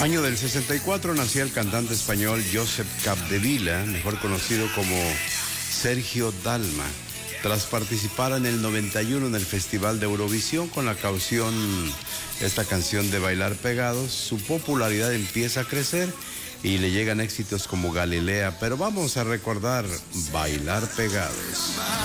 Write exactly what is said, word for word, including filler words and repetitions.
Año del sesenta y cuatro nacía el cantante español Josep Capdevila, mejor conocido como Sergio Dalma, tras participar en el noventa y uno en el Festival de Eurovisión con la canción, esta canción de Bailar Pegados. Su popularidad empieza a crecer y le llegan éxitos como Galilea, pero vamos a recordar Bailar Pegados.